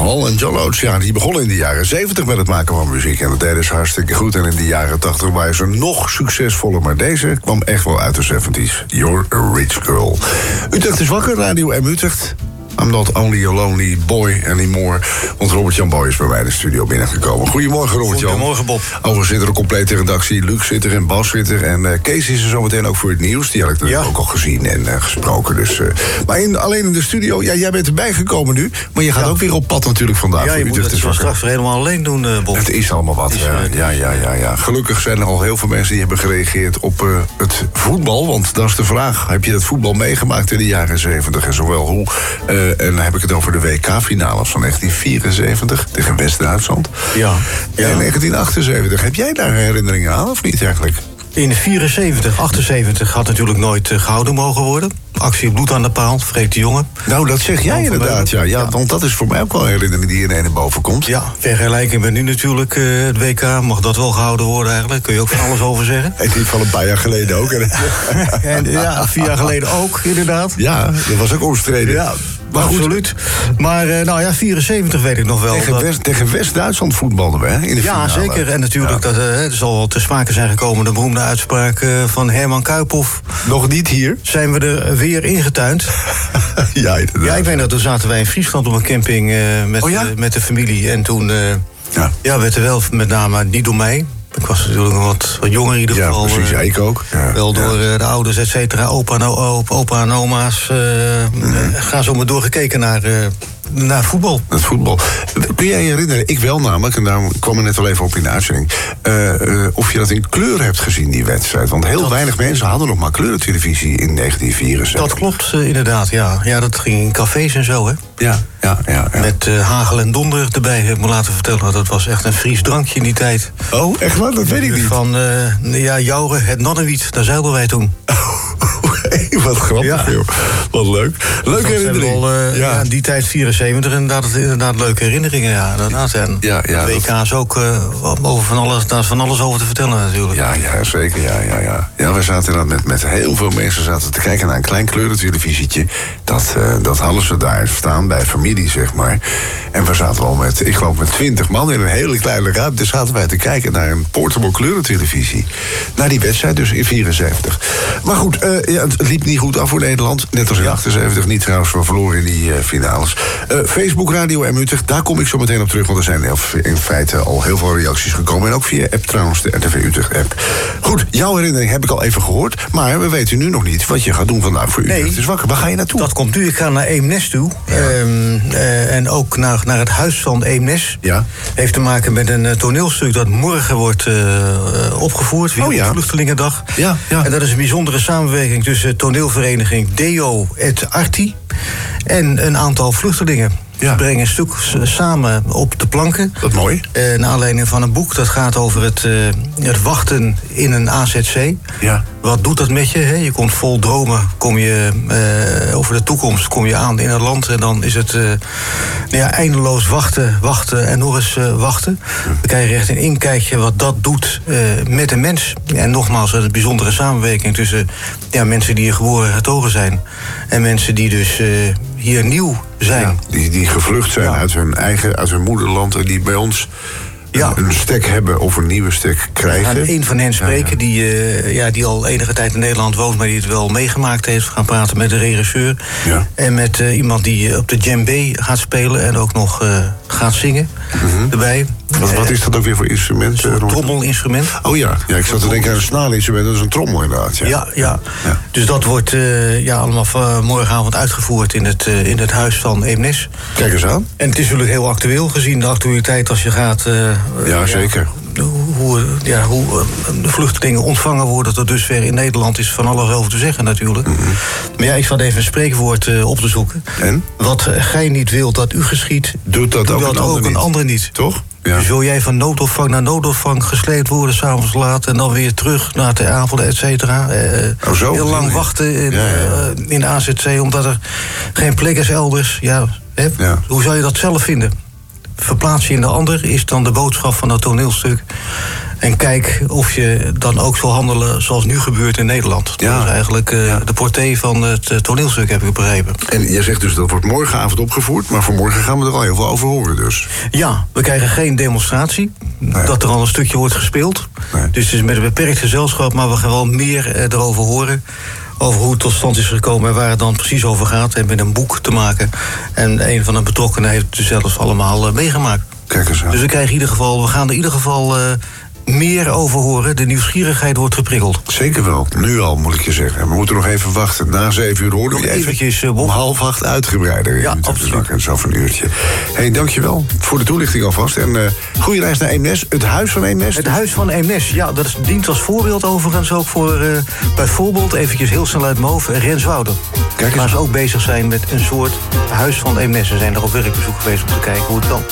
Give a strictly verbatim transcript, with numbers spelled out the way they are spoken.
Hall en John Oates, ja, die begonnen in de jaren zeventig met het maken van muziek. En dat deden ze hartstikke goed. En in de jaren tachtig waren ze nog succesvoller. Maar deze kwam echt wel uit de zeventies. You're a Rich Girl. Utrecht is wakker, Radio M Utrecht. I'm not only a lonely boy anymore. Want Robert-Jan Boy is bij mij in de studio binnengekomen. Goedemorgen, Robert-Jan. Goedemorgen, Bob. Overigens zit er een complete redactie. Luc zit er en Bas zit er. En uh, Kees is er zometeen ook voor het nieuws. Die had ik natuurlijk ja. ook al gezien en uh, gesproken. Dus, uh, maar in, alleen in de studio, ja, jij bent erbij gekomen nu. Maar je gaat ja. ook weer op pad natuurlijk vandaag. Ja, je voor moet het zo straks weer helemaal alleen doen, uh, Bob. Het is allemaal wat. Is, ja, uh, ja, ja, ja, ja. Gelukkig zijn er al heel veel mensen die hebben gereageerd op uh, het voetbal. Want dat is de vraag. Heb je dat voetbal meegemaakt in de jaren zeventig? En zowel hoe, uh, en dan heb ik het over de W K-finales van negentien vierenzeventig tegen West-Duitsland. Ja, ja. En negentien achtenzeventig. Heb jij daar herinneringen aan of niet eigenlijk? In vierenzeventig, achtenzeventig had natuurlijk nooit uh, gehouden mogen worden. Actie bloed aan de paal, Freek de Jonge. Nou, dat zeg jij inderdaad, ja. ja. ja. Want dat is voor mij ook wel een herinnering die in naar boven komt. Ja, vergelijking met nu natuurlijk, uh, het W K, mag dat wel gehouden worden eigenlijk. Kun je ook van alles over zeggen. En die van een paar jaar geleden ook. en, ja, vier jaar geleden ook, inderdaad. Ja, dat was ook omstreden. Ja. Maar absoluut. Goed. Maar uh, nou ja, vierenzeventig weet ik nog wel. Tegen, dat... West, tegen West-Duitsland voetbalden we, hè, in de ja, finale. zeker. En natuurlijk, ja. dat, uh, er zal wel te sprake zijn gekomen... de beroemde uitspraak uh, van Herman Kuiphoff. Nog niet hier. Zijn we er weer ingetuind. ja, inderdaad. Ja, ik weet dat toen zaten wij in Friesland op een camping uh, met, oh, ja? uh, met de familie. En toen uh, ja. Ja, werd er wel met name, niet door mij... Ik was natuurlijk nog wat, wat jonger in ieder geval. Ja, precies, ja, ik ook. Ja, wel door ja. uh, de ouders, et cetera, opa en, opa, opa en oma's. Uh, mm. uh, gaan zo maar doorgekeken naar, uh, naar voetbal. Het voetbal. Kun jij je herinneren, ik wel namelijk, en daar kwam er net al even op in de uitzending... Uh, uh, of je dat in kleur hebt gezien, die wedstrijd. Want heel dat, weinig mensen hadden nog maar kleurentelevisie in negentien vierenzeventig. Dat klopt uh, inderdaad, ja. Ja, dat ging in cafés en zo, hè. Ja, ja, ja. ja. Met uh, hagel en donder erbij, heb ik me laten vertellen. Dat was echt een Fries drankje in die tijd. Oh, echt waar? Dat weet ik niet. Van, uh, ja, Joure, het Nonnewiet, daar zeilden wij toen. Hey, wat grappig, ja. joh. Wat leuk. Leuke herinnering. Wel, uh, ja. ja, die tijd vierenzeventig, inderdaad, inderdaad leuke herinneringen. Ja, inderdaad. En ja, ja, de W K's ook uh, over van alles, daar is van alles over te vertellen natuurlijk. Ja, ja zeker. Ja, ja, ja. ja, we zaten dan met, met heel veel mensen zaten te kijken naar een klein kleurentelevisietje. Dat, uh, dat hadden ze daar staan bij familie, zeg maar. En we zaten al met, ik geloof met twintig man in een hele kleine ruimte. Zaten wij te kijken naar een portable kleurentelevisie. Naar die wedstrijd dus in vierenzeventig. Maar goed, uh, ja, het liep niet goed af voor Nederland. Net als in achtenzeventig niet trouwens, we verloren in die uh, finales. Uh, Facebook, Radio M Utrecht, daar kom ik zo meteen op terug. Want er zijn in feite al heel veel reacties gekomen. En ook via app trouwens, de R T V Utrecht app. Goed, jouw herinnering heb ik al even gehoord. Maar we weten nu nog niet wat je gaat doen vandaag voor Utrecht. Nee, is wakker. Waar ga je naartoe? Dat komt nu. Ik ga naar Eemnes toe. Ja. Um, uh, en ook naar, naar het huis van Eemnes. Ja. Heeft te maken met een uh, toneelstuk dat morgen wordt uh, opgevoerd. Weer oh, ja. op Vluchtelingendag. Ja, ja. En dat is een bijzondere samenwerking tussen toneelvereniging Deo et Arti en een aantal vluchtelingen. Ja. Brengen een stuk samen op de planken. Dat mooi. Uh, naar aanleiding van een boek dat gaat over het, uh, het wachten in een A Z C. Ja. Wat doet dat met je? Hè? Je komt vol dromen, kom je uh, over de toekomst, kom je aan in het land. En dan is het uh, nou ja, eindeloos wachten, wachten en nog eens uh, wachten. Dan krijg je echt een inkijkje wat dat doet uh, met een mens. En nogmaals, een bijzondere samenwerking tussen ja, mensen die hier geboren en getogen zijn. En mensen die dus uh, hier nieuw zijn. Ja, die, die gevlucht zijn ja. uit hun eigen, uit hun moederland en die bij ons ja. een, een stek hebben of een nieuwe stek krijgen. We gaan een van hen spreken, ja, ja. Die, uh, ja, die al enige tijd in Nederland woont, maar die het wel meegemaakt heeft. We gaan praten met de regisseur. Ja. En met uh, iemand die op de djembe gaat spelen en ook nog uh, gaat zingen mm-hmm. erbij. Wat, wat is dat ook weer voor instrument? Een trommelinstrument. Oh ja, ja ik zat te denken aan een snaalinstrument, dat is een trommel inderdaad. Ja, ja. ja. ja. Dus dat wordt uh, ja, allemaal uh, morgenavond uitgevoerd in het, uh, in het huis van Eemnes. Kijk eens aan. En het is natuurlijk heel actueel gezien de actualiteit als je gaat. Uh, ja, ja, zeker. Hoe, ja, hoe uh, de vluchtelingen ontvangen worden tot dusver in Nederland is van alles over te zeggen natuurlijk. Mm-hmm. Maar ja, ik zat even een spreekwoord uh, op te zoeken. En? Wat uh, gij niet wilt dat u geschiet, doet dat, doet ook, dat een, ook ander een niet. ander niet. Toch? Ja. Dus wil jij van noodopvang naar noodopvang gesleept worden, s'avonds laat en dan weer terug naar de avond, et cetera. Uh, oh, zo? Heel lang wachten in, ja, ja. Uh, in de A Z C omdat er geen plek is elders. Ja, hè? Ja. Hoe zou je dat zelf vinden? Verplaats je in de ander is dan de boodschap van dat toneelstuk. En kijk of je dan ook zal handelen zoals nu gebeurt in Nederland. Ja. Dat is eigenlijk uh, Ja. de portée van het uh, toneelstuk, heb ik begrepen. En je zegt dus dat wordt morgenavond opgevoerd, maar vanmorgen gaan we er al heel veel over horen dus. Ja, we krijgen geen demonstratie. Nee. Dat er al een stukje wordt gespeeld. Nee. Dus het is met een beperkt gezelschap, maar we gaan wel meer uh, erover horen. Over hoe het tot stand is gekomen en waar het dan precies over gaat. En met een boek te maken. En een van de betrokkenen heeft het zelfs allemaal uh, meegemaakt. Kijk eens aan. Dus we krijgen in ieder geval, we gaan er in ieder geval uh, meer over horen. De nieuwsgierigheid wordt geprikkeld. Zeker wel, nu al moet ik je zeggen. We moeten nog even wachten. Na zeven uur horen we Nog even eventjes, uh, Bob. om half acht uitgebreider. Ja, in te absoluut. zakken, zo van een uurtje. Hé, hey, dankjewel voor de toelichting alvast. En uh, goede reis naar Eemnes. Het huis van Eemnes. Het huis van Eemnes, ja, dat is, dient als voorbeeld overigens ook voor uh, bijvoorbeeld, eventjes heel snel uit mijn hoofd, Renswoude. Kijk eens. Waar ze ook bezig zijn met een soort huis van Eemnes. Ze zijn er op werkbezoek geweest om te kijken hoe het kan.